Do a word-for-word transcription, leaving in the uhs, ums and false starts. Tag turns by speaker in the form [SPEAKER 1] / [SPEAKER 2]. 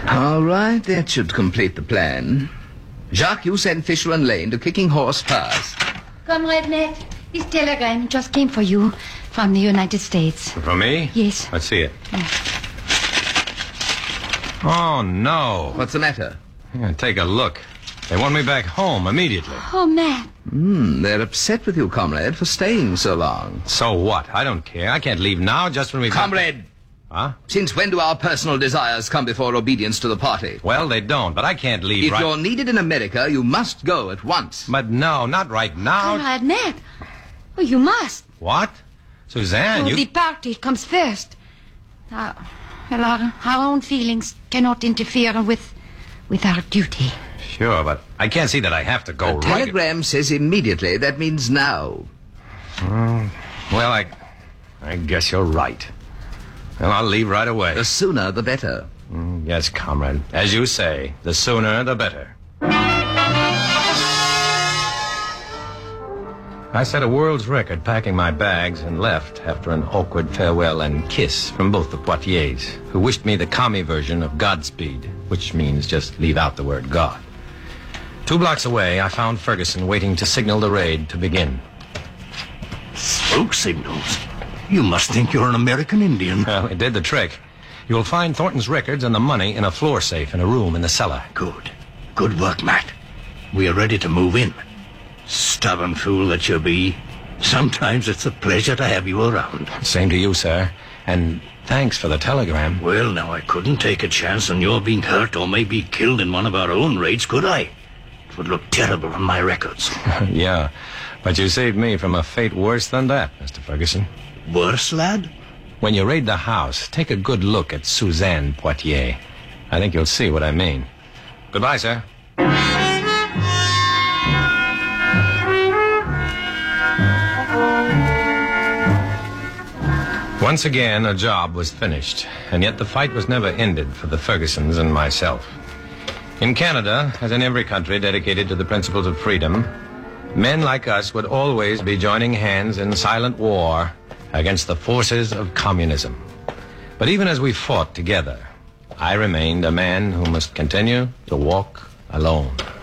[SPEAKER 1] All right, that should complete the plan. Jacques, you send Fisher and Lane to Kicking Horse Pass.
[SPEAKER 2] Comrade Ned, this telegram just came for you from the United States.
[SPEAKER 3] For me?
[SPEAKER 2] Yes.
[SPEAKER 3] Let's see it. Oh, no.
[SPEAKER 1] What's the matter?
[SPEAKER 3] Yeah, take a look. They want me back home immediately.
[SPEAKER 2] Oh, Matt.
[SPEAKER 1] Hmm, they're upset with you, comrade, for staying so long.
[SPEAKER 3] So what? I don't care. I can't leave now just when we...
[SPEAKER 1] Comrade!
[SPEAKER 3] Huh?
[SPEAKER 1] Since when do our personal desires come before obedience to the party?
[SPEAKER 3] Well, they don't, but I can't leave
[SPEAKER 1] If
[SPEAKER 3] right...
[SPEAKER 1] you're needed in America, you must go at once.
[SPEAKER 3] But no, not right now.
[SPEAKER 2] Comrade Ned. Oh, you must.
[SPEAKER 3] What? Suzanne,
[SPEAKER 2] Oh,
[SPEAKER 3] you...
[SPEAKER 2] the party comes first. Uh, well, our, our own feelings cannot interfere with, with our duty.
[SPEAKER 3] Sure, but I can't see that I have to go
[SPEAKER 1] The
[SPEAKER 3] right...
[SPEAKER 1] telegram says immediately. That means now.
[SPEAKER 3] Mm, well, I... I guess you're right. Well, I'll leave right away.
[SPEAKER 1] The sooner, the better.
[SPEAKER 3] Mm, yes, comrade. As you say, the sooner, the better. I set a world's record packing my bags and left after an awkward farewell and kiss from both the Poitiers, who wished me the commie version of Godspeed, which means just leave out the word God. Two blocks away, I found Ferguson waiting to signal the raid to begin.
[SPEAKER 4] Smoke signals? You must think you're an American Indian.
[SPEAKER 3] Well, it did the trick. You'll find Thornton's records and the money in a floor safe in a room in the cellar.
[SPEAKER 4] Good. Good work, Matt. We are ready to move in. Stubborn fool that you be. Sometimes it's a pleasure to have you around.
[SPEAKER 3] Same to you, sir. And thanks for the telegram.
[SPEAKER 4] Well, now, I couldn't take a chance on your being hurt or maybe killed in one of our own raids, could I? It would look terrible on my records.
[SPEAKER 3] Yeah, but you saved me from a fate worse than that, Mister Ferguson.
[SPEAKER 4] Worse, lad?
[SPEAKER 3] When you raid the house, take a good look at Suzanne Poitier. I think you'll see what I mean. Goodbye, sir. Once again, a job was finished, and yet the fight was never ended for the Fergusons and myself. In Canada, as in every country dedicated to the principles of freedom, men like us would always be joining hands in silent war against the forces of communism. But even as we fought together, I remained a man who must continue to walk alone.